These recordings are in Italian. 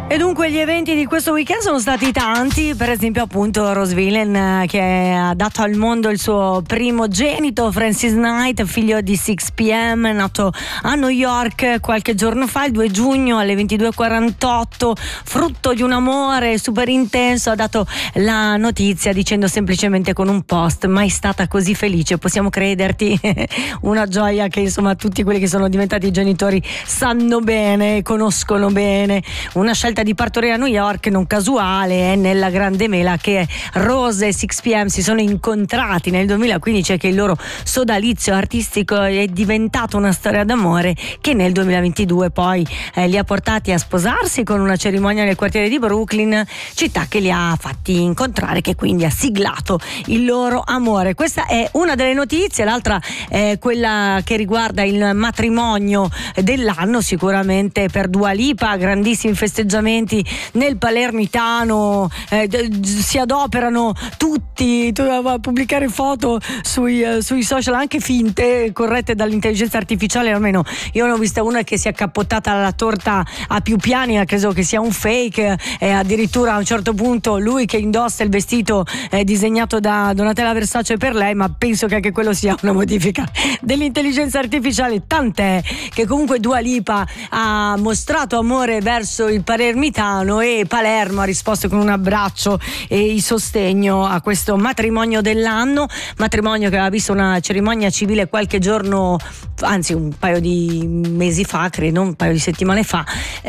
E dunque gli eventi di questo weekend sono stati tanti, per esempio appunto Rose Villain che ha dato al mondo il suo primogenito Francis Knight, figlio di 6pm, nato a New York qualche giorno fa, il 2 giugno alle 22:48, frutto di un amore super intenso. Ha dato la notizia dicendo semplicemente con un post: mai stata così felice, possiamo crederti? Una gioia che insomma tutti quelli che sono diventati genitori sanno bene, conoscono bene. Una scelta di partorire a New York non casuale, è nella grande mela che Rose e 6pm si sono incontrati nel 2015 e che il loro sodalizio artistico è diventato una storia d'amore che nel 2022 poi li ha portati a sposarsi con una cerimonia nel quartiere di Brooklyn, città che li ha fatti incontrare, che quindi ha siglato il loro amore. Questa è una delle notizie, l'altra è quella che riguarda il matrimonio dell'anno, sicuramente per Dua Lipa, grandissimi festeggiamenti nel palermitano, si adoperano tutti a pubblicare foto sui social, anche finte, corrette dall'intelligenza artificiale. Almeno io ne ho vista una che si è accappottata alla torta a più piani, credo che sia un fake, e addirittura a un certo punto lui che indossa il vestito disegnato da Donatella Versace per lei, ma penso che anche quello sia una modifica dell'intelligenza artificiale, tant'è che comunque Dua Lipa ha mostrato amore verso il palermitano e Palermo ha risposto con un abbraccio e il sostegno a questo matrimonio dell'anno, matrimonio che aveva visto una cerimonia civile qualche giorno, anzi un paio di mesi fa, credo, un paio di settimane fa,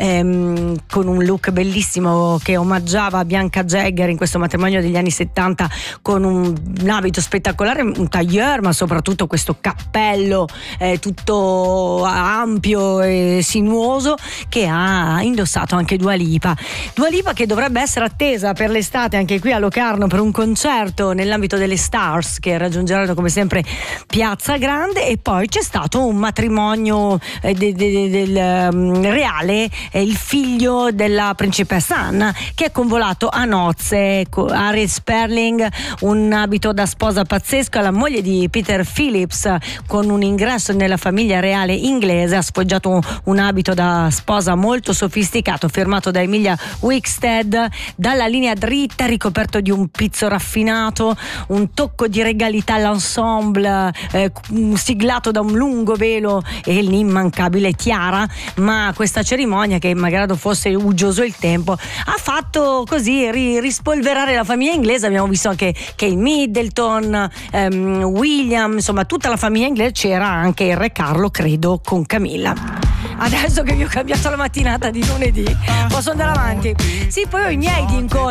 con un look bellissimo che omaggiava Bianca Jagger in questo matrimonio degli anni 70, con un abito spettacolare, un tailleur, ma soprattutto questo cappello tutto ampio e sinuoso che ha indossato anche Dua Lipa che dovrebbe essere attesa per l'estate anche qui a Locarno per un concerto nell'ambito delle Stars che raggiungeranno come sempre Piazza Grande. E poi c'è stato un matrimonio del reale, il figlio della principessa Anna, che è convolato a nozze. Harry Sperling, un abito da sposa pazzesco, alla moglie di Peter Phillips, con un ingresso nella famiglia reale inglese, ha spoggiato un abito da sposa molto sofisticato firmato da Emilia Wickstead, dalla linea dritta ricoperto di un pizzo raffinato, un tocco di regalità all'ensemble, siglato da un lungo velo e l'immancabile tiara. Ma questa cerimonia, che malgrado fosse uggioso il tempo, ha fatto così rispolverare la famiglia inglese. Abbiamo visto anche Kate Middleton, William, insomma tutta la famiglia inglese, c'era anche il re Carlo, credo, con Camilla. Adesso che vi ho cambiato la mattinata di lunedì posso andare avanti. Sì, poi ho i miei di incontri.